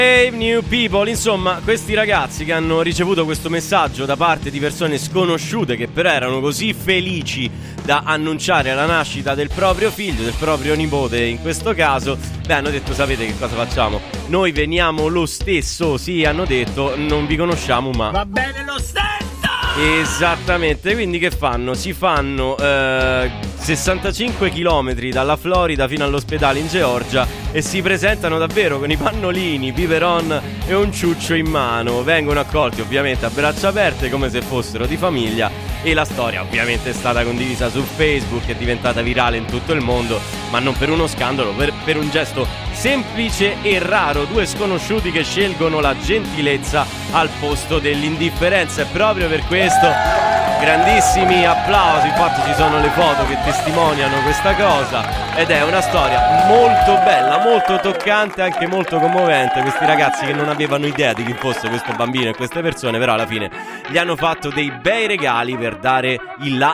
New people, insomma, questi ragazzi che hanno ricevuto questo messaggio da parte di persone sconosciute che però erano così felici da annunciare la nascita del proprio figlio, del proprio nipote in questo caso, beh, hanno detto: sapete che cosa facciamo? Noi veniamo lo stesso, sì, hanno detto, non vi conosciamo ma va bene lo stesso! Esattamente, quindi che fanno? Si fanno 65 km dalla Florida fino all'ospedale in Georgia e si presentano davvero con i pannolini, biberon e un ciuccio in mano. Vengono accolti ovviamente a braccia aperte come se fossero di famiglia e la storia ovviamente è stata condivisa su Facebook, è diventata virale in tutto il mondo, ma non per uno scandalo, per un gesto semplice e raro. Due sconosciuti che scelgono la gentilezza al posto dell'indifferenza, e proprio per questo grandissimi applausi. Infatti ci sono le foto che testimoniano questa cosa ed è una storia molto bella, molto toccante, anche molto commovente. Questi ragazzi che non avevano idea di chi fosse questo bambino e queste persone, però alla fine gli hanno fatto dei bei regali per dare il là